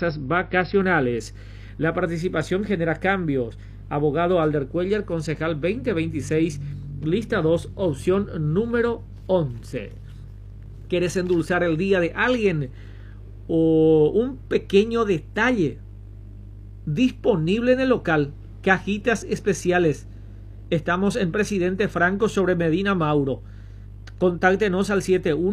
casas vacacionales. La participación genera cambios. Abogado Alder Cuellar, concejal 2026, lista 2, opción número 11. ¿Quieres endulzar el día de alguien o un pequeño detalle? Disponible en el local, cajitas especiales. Estamos en Presidente Franco sobre Medina Mauro. Contáctenos al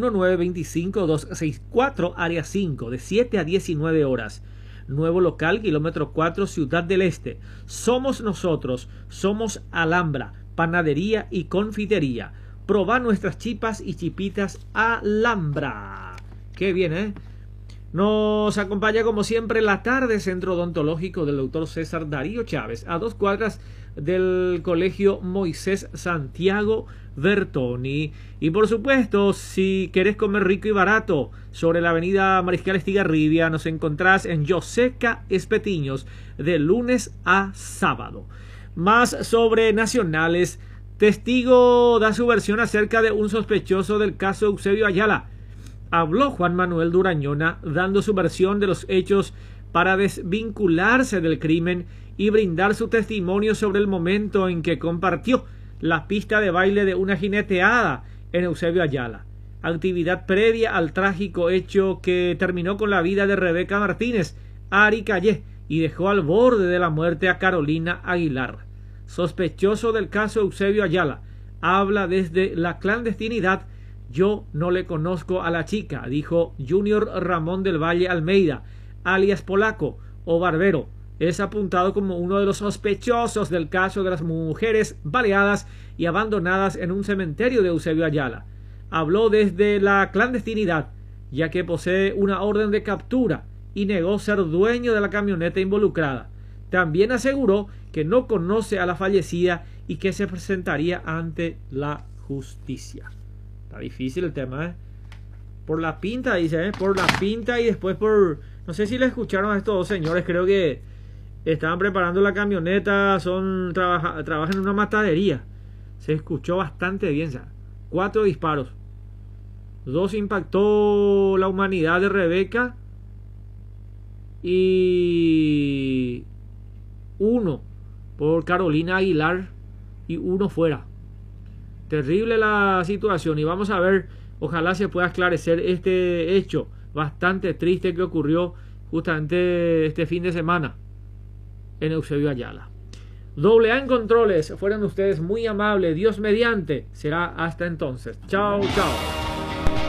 71925-264, área 5, de 7 a 19 horas. Nuevo local, kilómetro 4, Ciudad del Este. Somos nosotros, somos Alhambra, panadería y confitería. Probá nuestras chipas y chipitas Alhambra. Qué bien, ¿eh? Nos acompaña como siempre la tarde, Centro Odontológico del Dr. César Darío Chávez, a 2 cuadras del Colegio Moisés Santiago Bertoni. Y por supuesto, si querés comer rico y barato, sobre la avenida Mariscal Estigarribia nos encontrás en Yoseca Espetiños de lunes a sábado. Más sobre nacionales. Testigo da su versión acerca de un sospechoso del caso Eusebio Ayala. Habló Juan Manuel Durañona dando su versión de los hechos para desvincularse del crimen y brindar su testimonio sobre el momento en que compartió la pista de baile de una jineteada en Eusebio Ayala, actividad previa al trágico hecho que terminó con la vida de Rebeca Martínez, Ari Callé, y dejó al borde de la muerte a Carolina Aguilar. Sospechoso del caso Eusebio Ayala, habla desde la clandestinidad. Yo no le conozco a la chica, dijo Junior Ramón del Valle Almeida, alias Polaco o Barbero. Es apuntado como uno de los sospechosos del caso de las mujeres baleadas y abandonadas en un cementerio de Eusebio Ayala. Habló desde la clandestinidad, ya que posee una orden de captura y negó ser dueño de la camioneta involucrada. También aseguró que no conoce a la fallecida y que se presentaría ante la justicia. Está difícil el tema, ¿eh? Por la pinta, dice, ¿eh? Por la pinta y después por... No sé si le escucharon a estos dos señores, creo que estaban preparando la camioneta, trabajan en una matadería. Se escuchó bastante bien, ¿sabes? 4 disparos. 2 impactó la humanidad de Rebeca y 1 por Carolina Aguilar y 1 fuera. Terrible la situación y vamos a ver, ojalá se pueda esclarecer este hecho bastante triste que ocurrió justamente este fin de semana en Eusebio Ayala. AA en controles, fueron ustedes muy amables, Dios mediante, será hasta entonces. Chao, chao.